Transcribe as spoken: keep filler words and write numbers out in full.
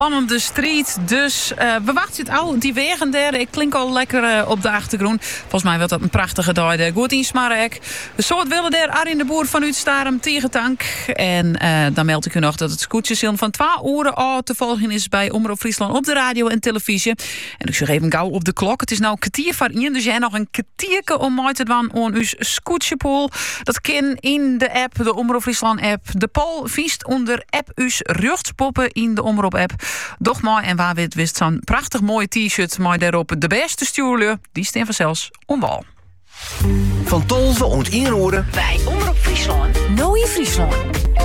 Spannende street, dus uh, we wachten het al. Die wegen daar, ik klink al lekker uh, op de achtergrond. Volgens mij werd dat een prachtige dag. Goed in Smarek. De soort willen daar Arjen de Boer vanuit Starum Tegentank. En uh, dan meld ik u nog dat het scootjeszilm van twee uur al te volgen is bij Omroep Friesland op de radio en televisie. En ik zeg even gauw op de klok. Het is nou een kwartier voor één, dus jij nog een kwartierke om uit te doen aan uw scootjepool. Dat kan in de app, de Omroep Friesland app. De poll viest onder app us rugtspoppen in de Omroep app. Doch mooi en waar wist wist zo'n prachtig mooi t-shirt, maar daarop de beste stuurleur, die staan vanzelfs omwal. Van tolve ont inroeren bij Omroep Friesland. Nooie Friesland.